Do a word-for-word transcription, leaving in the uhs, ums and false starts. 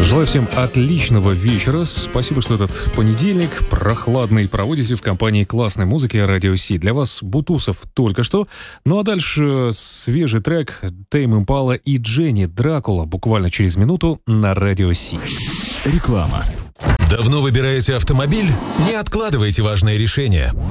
Желаю всем отличного вечера. Спасибо, что этот понедельник прохладный проводите в компании классной музыки Радио Си. Для вас Бутусов только что. Ну а дальше свежий трек Тейм Импала и Дженни Дракула буквально через минуту на Радио Си. Реклама. Давно выбираете автомобиль? Не откладывайте важные решения.